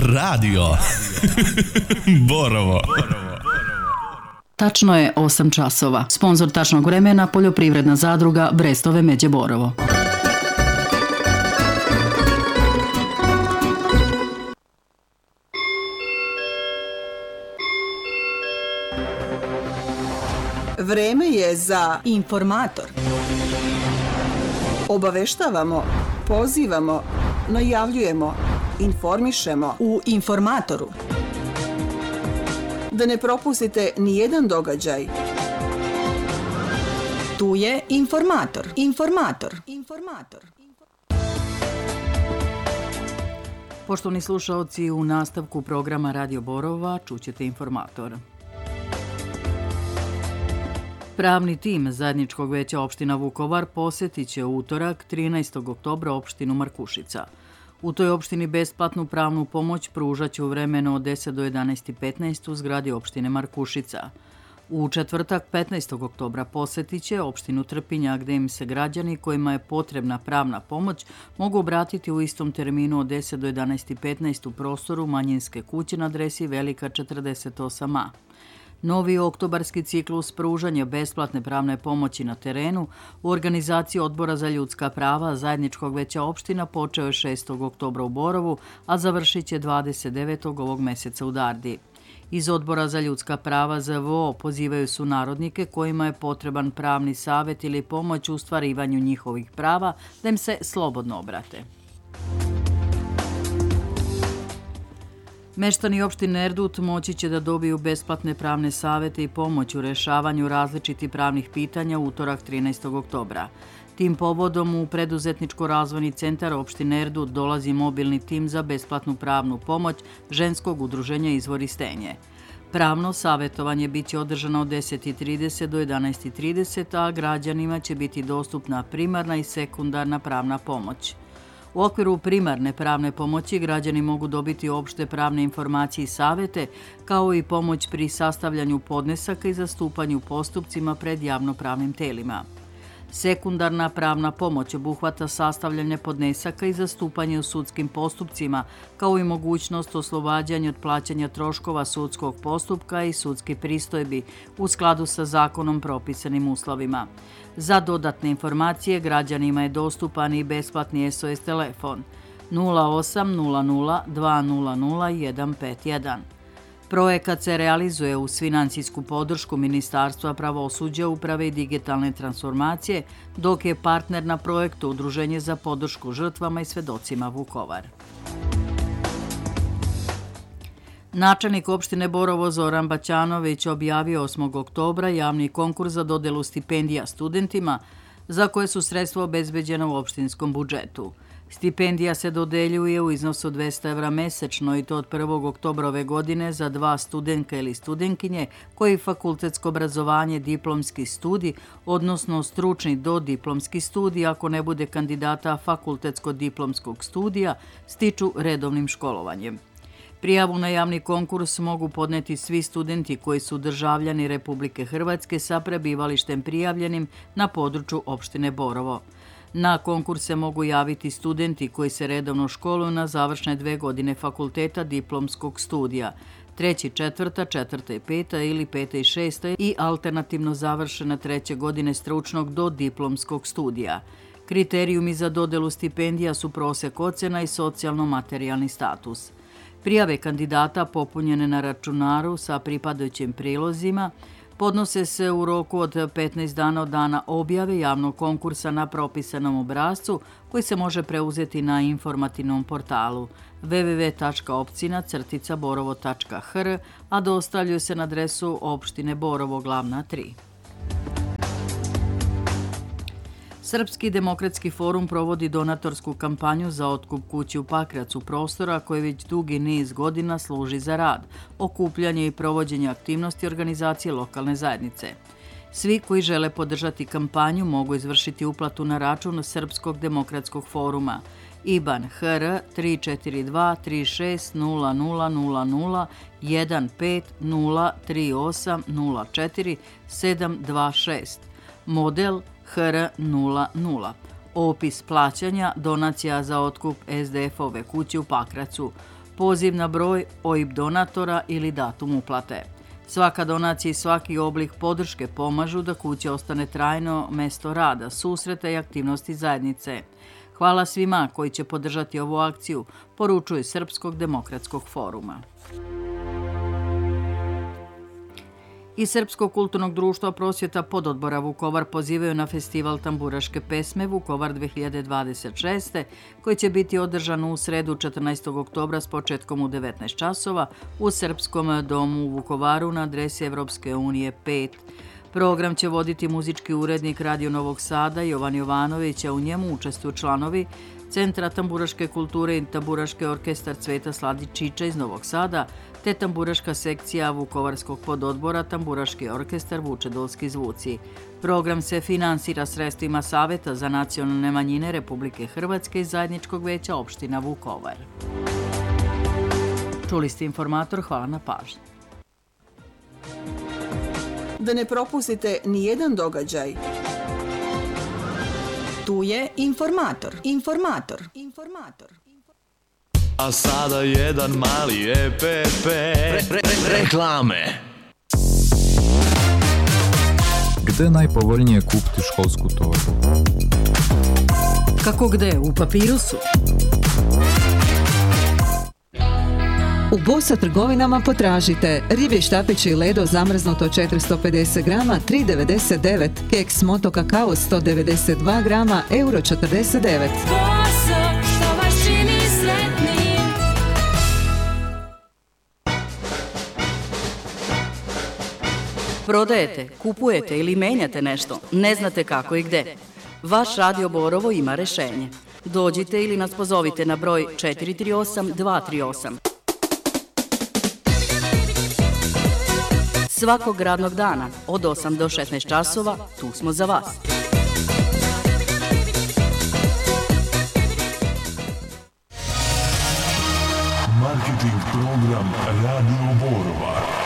Radio Borovo. Tačno je 8 časova. Sponzor tačnog vremena poljoprivredna zadruga Brestove Međe Borovo. Vreme je za informator. Obaveštavamo, pozivamo, najavljujemo, informišemo U informatoru da ne propustite ni jedan događaj. tu je informator. Poštovani slušaoci, u nastavku programa Radio Borova čućete informator. Pravni tim Zajedničkog veća opština Vukovar posjetit će u utorak 13. oktobra opštinu Markušica. U toj opštini besplatnu pravnu pomoć pružat će u vremenu od 10 do 11:15 u zgradi opštine Markušica. U četvrtak 15. oktobra posjetit će opštinu Trpinja, gde im se građani kojima je potrebna pravna pomoć mogu obratiti u istom terminu od 10 do 11:15 u prostoru manjinske kuće na adresi Velika 48a. Novi oktobarski ciklus pružanja besplatne pravne pomoći na terenu u organizaciji Odbora za ljudska prava Zajedničkog veća opština počeo je 6. oktobra u Borovu, a završit će 29. ovog meseca u Dardi. Iz Odbora za ljudska prava ZVO pozivaju su narodnike kojima je potreban pravni savjet ili pomoć u ostvarivanju njihovih prava da im se slobodno obrate. Meštani opštine Erdut moći će da dobiju besplatne pravne savjete i pomoć u rešavanju različitih pravnih pitanja u utorak 13. oktobra. Tim povodom u Preduzetničko-razvojni centar opštine Erdut dolazi mobilni tim za besplatnu pravnu pomoć ženskog udruženja Izvor i Stenje. Pravno savjetovanje biće održano od 10:30 do 11:30, a građanima će biti dostupna primarna i sekundarna pravna pomoć. U okviru primarne pravne pomoći građani mogu dobiti opšte pravne informacije i savjete, kao i pomoć pri sastavljanju podnesaka i zastupanju u postupcima pred javnopravnim telima. Sekundarna pravna pomoć obuhvata sastavljanje podnesaka i zastupanje u sudskim postupcima, kao i mogućnost oslobađanja od plaćanja troškova sudskog postupka i sudskih pristojbi u skladu sa zakonom propisanim uslovima. Za dodatne informacije građanima je dostupan i besplatni SOS telefon 0800 200 151. Projekat se realizuje uz finansijsku podršku Ministarstva pravosuđa, uprave i digitalne transformacije, dok je partner na projektu Udruženje za podršku žrtvama i svedocima Vukovar. Načelnik opštine Borovo Zoran Baćanović objavio 8. oktobra javni konkurs za dodelu stipendija studentima, za koje su sredstva obezbeđena u opštinskom budžetu. Stipendija se dodeljuje u iznosu 200 evra mesečno i to od 1. oktobra ove godine za 2 studentka ili studenkinje koji fakultetsko obrazovanje, diplomski studij, odnosno stručni dodiplomski studij, ako ne bude kandidata fakultetsko-diplomskog studija, stiču redovnim školovanjem. Prijavu na javni konkurs mogu podneti svi studenti koji su državljani Republike Hrvatske sa prebivalištem prijavljenim na području opštine Borovo. Na konkurs se mogu javiti studenti koji se redovno školuju na završne 2 godine fakulteta diplomskog studija, 3., 4., 4. i 5. ili 5. i 6. i alternativno završena 3. godine stručnog dodiplomskog studija. Kriterijumi za dodelu stipendija su prosek ocena i socijalno-materijalni status. Prijave kandidata popunjene na računaru sa pripadajućim prilozima podnose se u roku od 15 dana od dana objave javnog konkursa na propisanom obrascu koji se može preuzeti na informativnom portalu www.opcina-borovo.hr, a dostavljaju se na adresu opštine Borovo, Glavna 3. Srpski demokratski forum provodi donatorsku kampanju za otkup kući u Pakracu, prostora koji već dugi niz godina služi za rad, okupljanje i provođenje aktivnosti organizacije lokalne zajednice. Svi koji žele podržati kampanju mogu izvršiti uplatu na račun Srpskog demokratskog foruma. IBAN HR 342 36 0000 150 38 04 726. Model HR00. Opis plaćanja donacija za otkup SDF-ove kuće u Pakracu. poziv na broj, OIB donatora ili datum uplate. Svaka donacija i svaki oblik podrške pomažu da kuća ostane trajno mesto rada, susreta i aktivnosti zajednice. Hvala svima koji će podržati ovu akciju, poručuje Srpskog demokratskog foruma. Iz Srpskog kulturnog društva prosvjeta pododbora Vukovar pozivaju na festival tamburaške pesme Vukovar 2026. koji će biti održan u sredu 14. oktobra s početkom u 19 časova u Srpskom domu u Vukovaru na adresi Evropske unije 5. Program će voditi muzički urednik Radio Novog Sada Jovan Jovanović, a u njemu učestvuju članovi Centra tamburaške kulture i tamburaški orkestar Cveta Sladičića iz Novog Sada, te tamburaška sekcija Vukovarskog pododbora Tamburaški orkestar Vučedolski zvuci. Program se finansira sredstvima Saveta za nacionalne manjine Republike Hrvatske i Zajedničkog veća opština Vukovar. Čuli ste Informator, hvala na pažnji. Da ne propustite ni jedan događaj. Tu je Informator. A sada jedan mali EPP. Reklame. Gde najpovoljnije kupiti školsku torbu? Kako gde? U Papirusu? U Bosa trgovinama potražite ribje štapići i ledo zamrznuto 450 grama, 3,99, keks moto kakao 192 grama, €49. Boso, što vas čini sretnim. Prodajete, kupujete ili menjate nešto, ne znate kako i gde. Vaš Radio Borovo ima rešenje. Dođite ili nas pozovite na broj 438 238. Svakog radnog dana od 8 do 16 časova tu smo za vas. Marketing program Radio Borova.